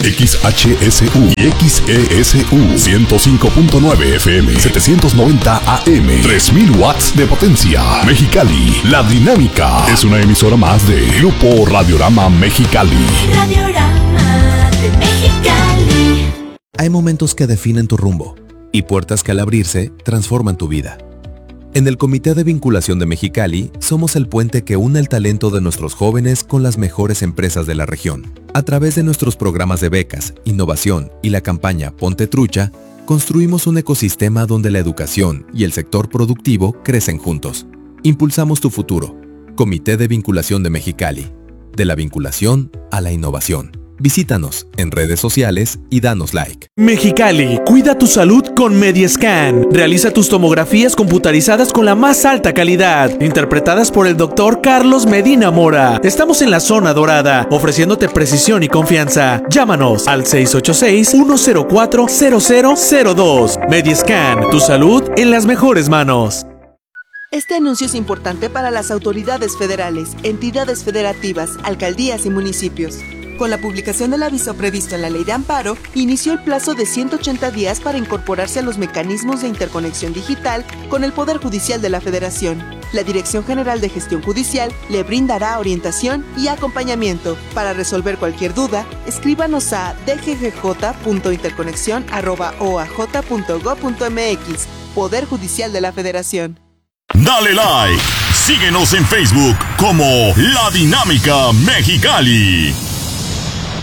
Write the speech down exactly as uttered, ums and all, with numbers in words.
X H S U y X E S U ciento cinco punto nueve F M, setecientos noventa A M, tres mil watts de potencia. Mexicali, La Dinámica es una emisora más de Grupo Radiorama Mexicali. Radiorama de Mexicali. Hay momentos que definen tu rumbo y puertas que al abrirse transforman tu vida. En el Comité de Vinculación de Mexicali somos el puente que une el talento de nuestros jóvenes con las mejores empresas de la región. A través de nuestros programas de becas, innovación y la campaña Ponte Trucha, construimos un ecosistema donde la educación y el sector productivo crecen juntos. Impulsamos tu futuro. Comité de Vinculación de Mexicali. De la vinculación a la innovación. Visítanos en redes sociales y danos like. Mexicali, cuida tu salud con Mediascan. Realiza tus tomografías computarizadas con la más alta calidad, interpretadas por el doctor Carlos Medina Mora. Estamos en la zona dorada, ofreciéndote precisión y confianza. Llámanos al seis ocho seis, uno cero cuatro, cero cero cero dos. Mediascan, tu salud en las mejores manos. Este anuncio es importante para las autoridades federales, entidades federativas, alcaldías y municipios. Con la publicación del aviso previsto en la Ley de Amparo, inició el plazo de ciento ochenta días para incorporarse a los mecanismos de interconexión digital con el Poder Judicial de la Federación. La Dirección General de Gestión Judicial le brindará orientación y acompañamiento. Para resolver cualquier duda, escríbanos a d g g j punto interconexión arroba o a j punto gob punto m x. Poder Judicial de la Federación. Dale like, síguenos en Facebook como La Dinámica Mexicali.